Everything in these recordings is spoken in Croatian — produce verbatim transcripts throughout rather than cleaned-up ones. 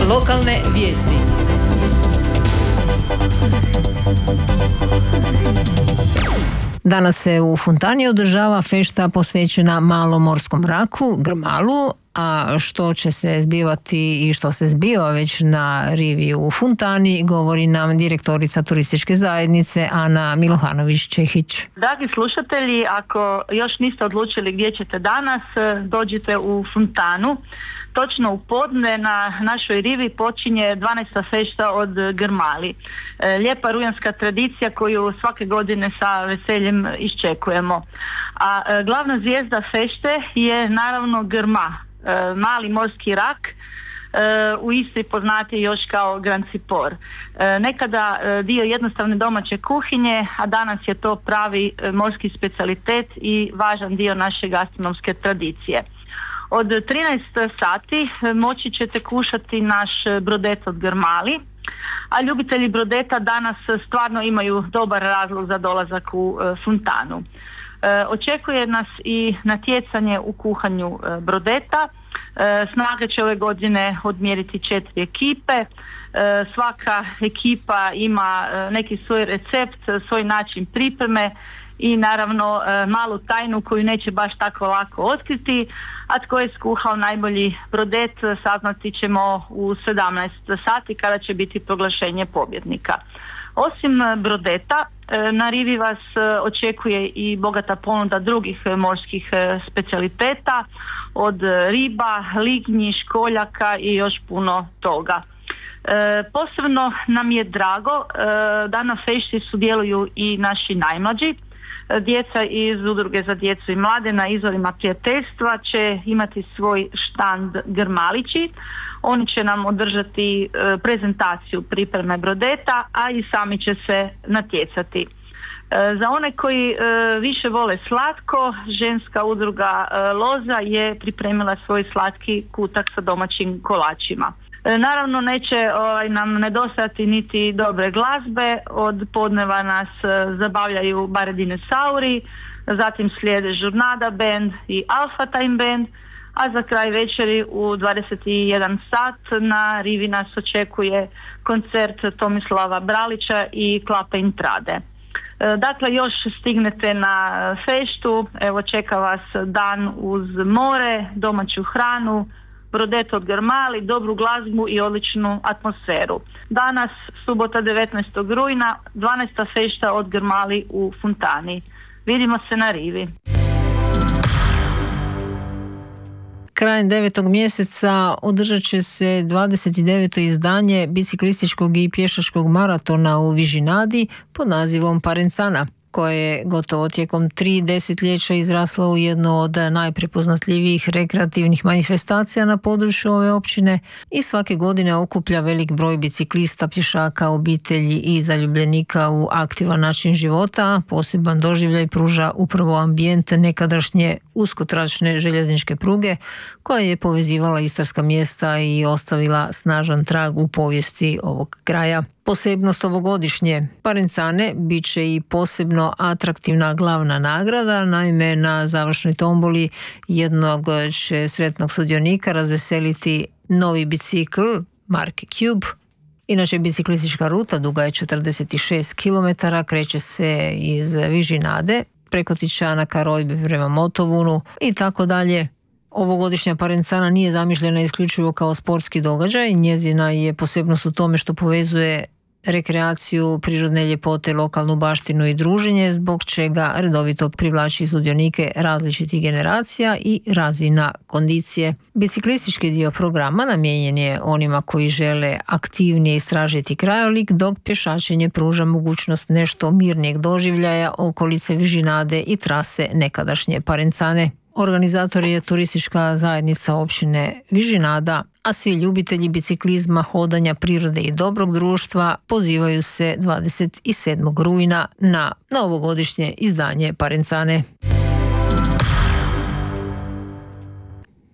Lokalne vijesti. Danas se u Funtani održava fešta posvećena malom morskom raku, grmalu, a što će se zbivati i što se zbiva već na rivi u Funtani, govori nam direktorica turističke zajednice Ana Milohanović-Čehić. Dragi slušatelji, ako još niste odlučili gdje ćete danas, dođite u Funtanu. Točno u podne na našoj rivi počinje dvanaesta fešta od grmali. Lijepa rujanska tradicija koju svake godine sa veseljem iščekujemo. A glavna zvijezda fešte je naravno grma, mali morski rak, u Istri poznati još kao grancipor. Nekada dio jednostavne domaće kuhinje, a danas je to pravi morski specijalitet i važan dio naše gastronomske tradicije. Od trinaest sati moći ćete kušati naš brodet od grmali, a ljubitelji brodeta danas stvarno imaju dobar razlog za dolazak u Funtanu. Očekuje nas i natjecanje u kuhanju brodeta. Snage će ove godine odmjeriti četiri ekipe. Svaka ekipa ima neki svoj recept, svoj način pripreme i naravno malu tajnu koju neće baš tako lako otkriti, a tko je skuhao najbolji brodet saznati ćemo u sedamnaest sati kada će biti proglašenje pobjednika. Osim brodeta, na rivi vas očekuje i bogata ponuda drugih morskih specijaliteta, od riba, lignji, školjaka i još puno toga. E, posebno nam je drago e, da na fešti sudjeluju i naši najmlađi. Djeca iz Udruge za djecu i mlade na izvorima prijateljstva će imati svoj štand grmalići. Oni će nam održati e, prezentaciju pripreme brodeta, a i sami će se natjecati. E, za one koji e, više vole slatko, ženska udruga e, Loza je pripremila svoj slatki kutak sa domaćim kolačima. E, naravno neće ovaj, nam nedostajati niti dobre glazbe. Od podneva nas e, zabavljaju bare dinosauri, zatim slijede Žurnada band i Alfa Time band, a za kraj večeri u dvadeset jedan sat na rivi nas očekuje koncert Tomislava Bralića i Klape Intrade. Dakle, još stignete na feštu, evo čeka vas dan uz more, domaću hranu, brodet od grmali, dobru glazbu i odličnu atmosferu. Danas, subota devetnaestog rujna, dvanaesta fešta od grmali u Funtani. Vidimo se na rivi. Krajem devetog mjeseca održat će se dvadeset deveto izdanje biciklističkog i pješačkog maratona u Vižinadi pod nazivom Parencana, koje je gotovo tijekom tri desetljeća izrasla u jednu od najprepoznatljivijih rekreativnih manifestacija na području ove općine i svake godine okuplja velik broj biciklista, pješaka, obitelji i zaljubljenika u aktivan način života. Poseban doživljaj pruža upravo ambijent nekadašnje uskotračne željezničke pruge koja je povezivala istarska mjesta i ostavila snažan trag u povijesti ovog kraja. Posebnost ovogodišnje Parencane bit će i posebno atraktivna glavna nagrada. Naime, na završnoj tomboli jednog će sretnog sudionika razveseliti novi bicikl marke Cube. Inače, biciklistička ruta duga je četrdeset šest kilometara, kreće se iz Vižinade preko Tičanaka, Rojbe prema Motovunu i tako dalje. Ovogodišnja Parencana nije zamišljena isključivo kao sportski događaj. Njezina je posebnost u tome što povezuje rekreaciju, prirodne ljepote, lokalnu baštinu i druženje, zbog čega redovito privlači sudionike različitih generacija i razina kondicije. Biciklistički dio programa namijenjen je onima koji žele aktivnije istražiti krajolik, dok pješačenje pruža mogućnost nešto mirnijeg doživljaja okolice Vižinade i trase nekadašnje Parencane. Organizator je turistička zajednica općine Vižinada, a svi ljubitelji biciklizma, hodanja, prirode i dobrog društva pozivaju se dvadeset sedmog rujna na novogodišnje izdanje Parencane.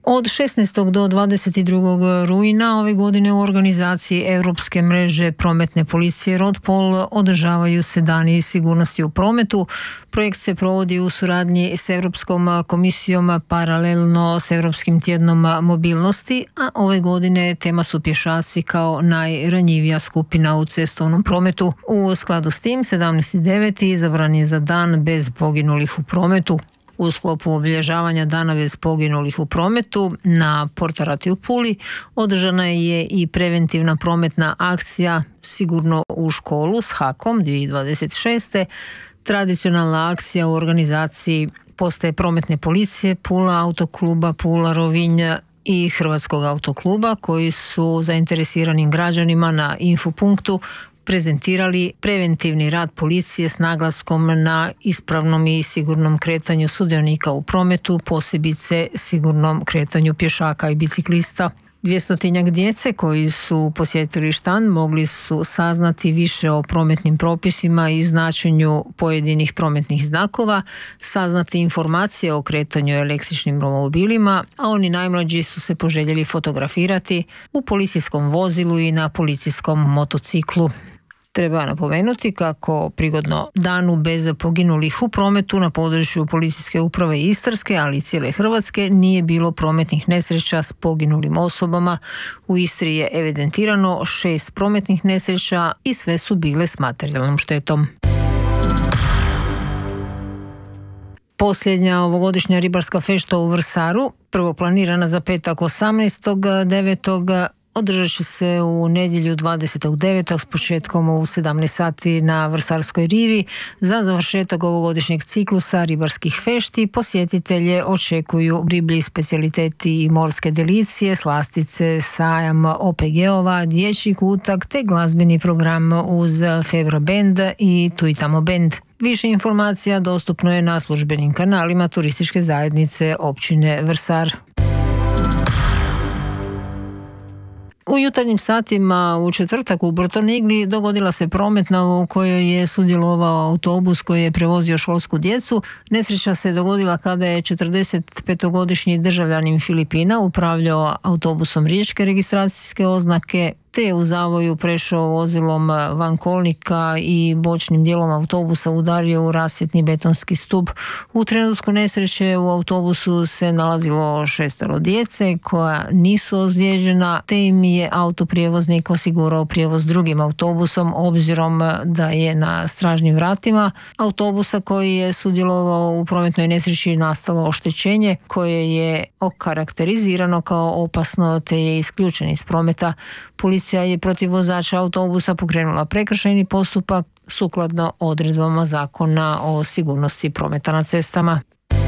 Od šesnaestog do dvadeset drugog rujna ove godine u organizaciji Europske mreže prometne policije Rodpol održavaju se dani sigurnosti u prometu. Projekt se provodi u suradnji s Europskom komisijom paralelno s Europskim tjednom mobilnosti, a ove godine tema su pješaci kao najranjivija skupina u cestovnom prometu. U skladu s tim, sedamnaesti deveti izabran je za dan bez poginulih u prometu. U sklopu obilježavanja dana bez poginulih u prometu na Portarati u Puli održana je i preventivna prometna akcija Sigurno u školu s hakom dvije tisuće dvadeset šeste. Tradicionalna akcija u organizaciji postaje prometne policije Pula, autokluba Pula, Rovinj i Hrvatskog autokluba koji su zainteresiranim građanima na infopunktu prezentirali preventivni rad policije s naglaskom na ispravnom i sigurnom kretanju sudionika u prometu, posebice sigurnom kretanju pješaka i biciklista. Dvjestotinjak djece koji su posjetili štand mogli su saznati više o prometnim propisima i značenju pojedinih prometnih znakova, saznati informacije o kretanju električnim romobilima, a oni najmlađi su se poželjeli fotografirati u policijskom vozilu i na policijskom motociklu. Treba napomenuti kako prigodno danu bez poginulih u prometu na području Policijske uprave Istarske, ali i cijele Hrvatske, nije bilo prometnih nesreća s poginulim osobama. U Istri je evidentirano šest prometnih nesreća i sve su bile s materijalnom štetom. Posljednja ovogodišnja ribarska fešta u Vrsaru, prvo planirana za petak osamnaestog devetog održat će se u nedjelju dvadesetog devetog s početkom u sedamnaest sati na Vrsarskoj rivi. Za završetak ovogodišnjeg ciklusa ribarskih fešti posjetitelje očekuju riblji specijaliteti i morske delicije, slastice, sajam O P G-ova, dječji kutak te glazbeni program uz Febra Band i Tu i tamo band. Više informacija dostupno je na službenim kanalima turističke zajednice općine Vrsar. U jutarnjim satima u četvrtak u Brtonigli dogodila se prometna u kojoj je sudjelovao autobus koji je prevozio školsku djecu. Nesreća se dogodila kada je četrdesetpetogodišnji državljanin Filipina upravljao autobusom riječke registracijske oznake te je u zavoju prešao vozilom van kolnika i bočnim dijelom autobusa udario u rasvjetni betonski stup. U trenutku nesreće u autobusu se nalazilo šestero djece koja nisu ozlijeđena, te im je autoprijevoznik osigurao prijevoz drugim autobusom obzirom da je na stražnjim vratima autobusa koji je sudjelovao u prometnoj nesreći nastalo oštećenje koje je okarakterizirano kao opasno te je isključen iz prometa. Policija je protiv vozača autobusa pokrenula prekršajni postupak sukladno odredbama Zakona o sigurnosti prometa na cestama.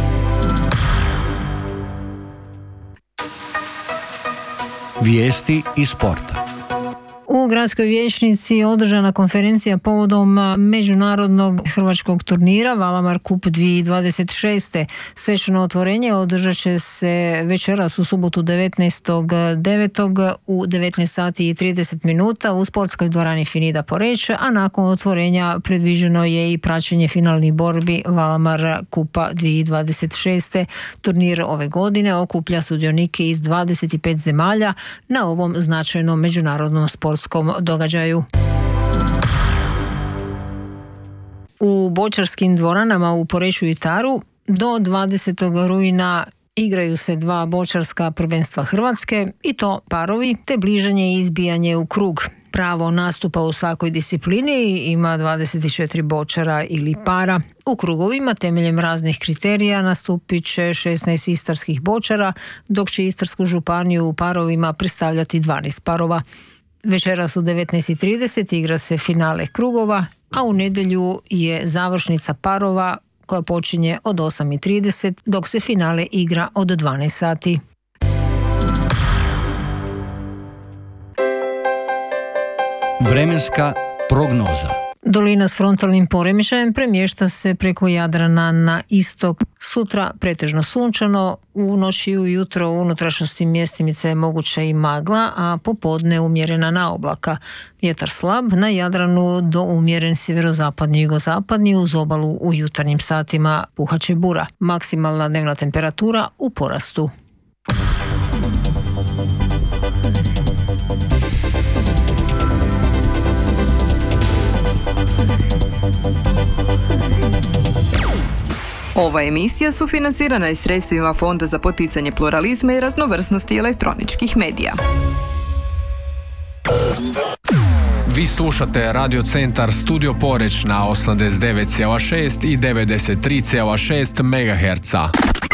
Vijesti iz sporta. U gradskoj vijećnici održana konferencija povodom međunarodnog hrvačkog turnira Valamar Cup dvije tisuće dvadeset šeste. Svečano otvorenje održat će se večeras u subotu devetnaestog devetog u devetnaest sati i trideset minuta u sportskoj dvorani Finida Poreč, a nakon otvorenja predviđeno je i praćenje finalnih borbi Valamar Cupa dvije tisuće dvadeset šeste. Turnir ove godine okuplja sudionike iz dvadeset pet zemalja na ovom značajnom međunarodnom sportskom događaju. U bočarskim dvoranama u Poreču i Taru do dvadesetog rujna igraju se dva bočarska prvenstva Hrvatske i to parovi te bližanje i izbijanje u krug. Pravo nastupa u svakoj disciplini ima dvadeset četiri bočara ili para. U krugovima temeljem raznih kriterija nastupit će šesnaest istarskih bočara, dok će Istarsku županiju u parovima predstavljati dvanaest parova. Večeras u devetnaest i trideset igra se finale krugova, a u nedjelju je završnica parova koja počinje od osam i trideset, dok se finale igra od dvanaest sati. Vremenska prognoza. Dolina s frontalnim poremećajem premješta se preko Jadrana na istok. Sutra pretežno sunčano, u noći i ujutro u unutrašnjosti mjestimice je moguća i magla, a popodne umjerena naoblaka. Vjetar slab, na Jadranu do umjeren sjeverozapadni i jugozapadni, uz obalu u jutarnjim satima puhat će bura. Maksimalna dnevna temperatura u porastu. Ova emisija sufinancirana je sredstvima Fonda za poticanje pluralizma i raznovrsnosti elektroničkih medija. Vi slušate Radio Centar Studio Poreč na osamdeset devet zarez šest i devedeset tri zarez šest megaherca.